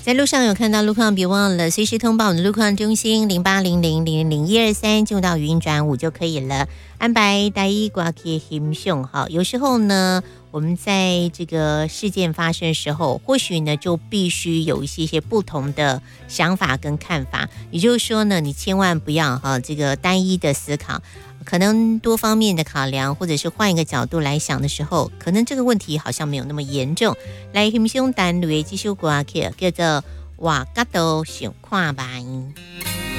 在路上有看到路况，别忘了随时通报我们的路况中心0800000123，进入到语音转5就可以了。安排大家挂起欣赏哈。有时候呢，我们在这个事件发生的时候，或许呢就必须有一些不同的想法跟看法。也就是说呢，你千万不要这个单一的思考。可能多方面的考量，或者是换一个角度来想的时候，可能这个问题好像没有那么严重。来，欣赏单类这首歌曲叫做《我角度想看吧》。